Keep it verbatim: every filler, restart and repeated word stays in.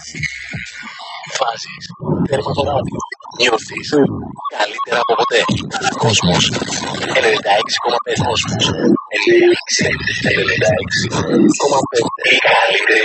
Βάζεις τέρμα το ράδιο. Νιώθεις καλύτερα από ποτέ. Κόσμος ενενήντα έξι κόμμα πέντε. Κόσμος ενενήντα έξι κόμμα πέντε. Η καλύτερη